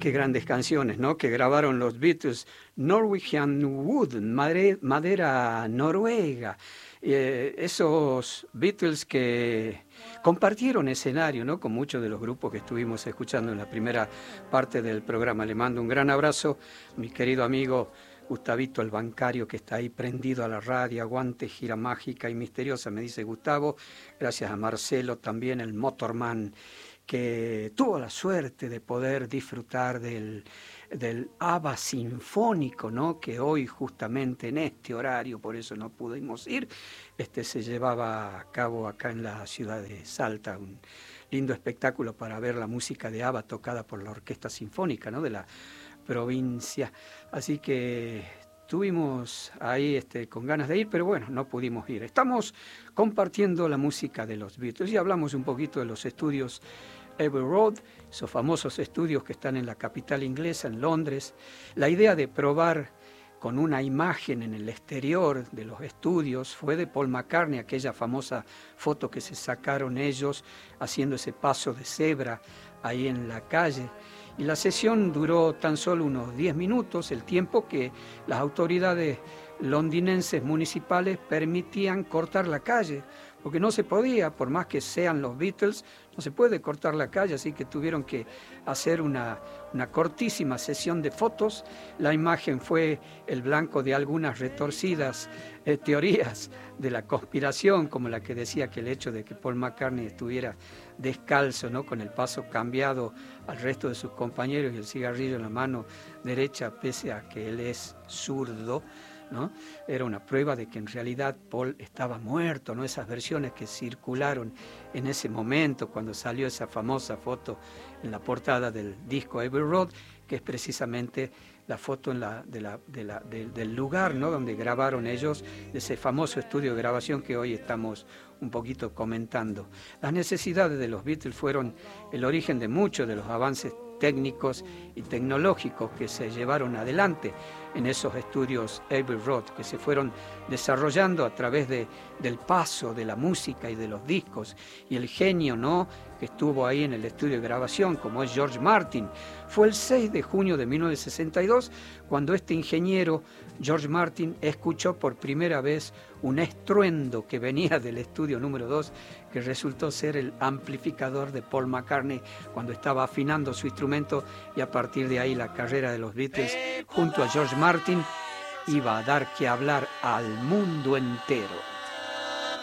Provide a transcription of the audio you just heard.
Qué grandes canciones, ¿no? Que grabaron los Beatles. Norwegian Wood, madera noruega. Esos Beatles que compartieron escenario, ¿no? Con muchos de los grupos que estuvimos escuchando en la primera parte del programa. Le mando un gran abrazo, mi querido amigo Gustavito, el bancario, que está ahí prendido a la radio. Aguante, gira mágica y misteriosa, me dice Gustavo. Gracias a Marcelo también, el Motorman, que tuvo la suerte de poder disfrutar del ABBA sinfónico, ¿no? Que hoy justamente en este horario, por eso no pudimos ir, se llevaba a cabo acá en la ciudad de Salta, un lindo espectáculo para ver la música de ABBA tocada por la Orquesta Sinfónica, ¿no? De la provincia. Así que estuvimos ahí con ganas de ir, pero bueno, no pudimos ir. Estamos compartiendo la música de los Beatles y hablamos un poquito de los estudios Abbey Road, esos famosos estudios que están en la capital inglesa, en Londres. La idea de probar con una imagen en el exterior de los estudios fue de Paul McCartney, aquella famosa foto que se sacaron ellos haciendo ese paso de cebra ahí en la calle. Y la sesión duró tan solo unos 10 minutos, el tiempo que las autoridades londinenses municipales permitían cortar la calle, porque no se podía, por más que sean los Beatles, no se puede cortar la calle, así que tuvieron que hacer una cortísima sesión de fotos. La imagen fue el blanco de algunas retorcidas teorías de la conspiración, como la que decía que el hecho de que Paul McCartney estuviera descalzo, ¿no? Con el paso cambiado al resto de sus compañeros y el cigarrillo en la mano derecha, pese a que él es zurdo, ¿no? Era una prueba de que en realidad Paul estaba muerto, ¿no? Esas versiones que circularon en ese momento cuando salió esa famosa foto en la portada del disco Abbey Road, que es precisamente la foto del lugar, ¿no? Donde grabaron ellos, ese famoso estudio de grabación que hoy estamos un poquito comentando. Las necesidades de los Beatles fueron el origen de muchos de los avances técnicos y tecnológicos que se llevaron adelante en esos estudios Abbey Road, que se fueron desarrollando a través del paso de la música y de los discos, y el genio, ¿no?, que estuvo ahí en el estudio de grabación, como es George Martin. Fue el 6 de junio de 1962 cuando este ingeniero, George Martin, escuchó por primera vez un estruendo que venía del estudio número 2, que resultó ser el amplificador de Paul McCartney cuando estaba afinando su instrumento, y a partir de ahí la carrera de los Beatles junto a George Martin iba a dar que hablar al mundo entero.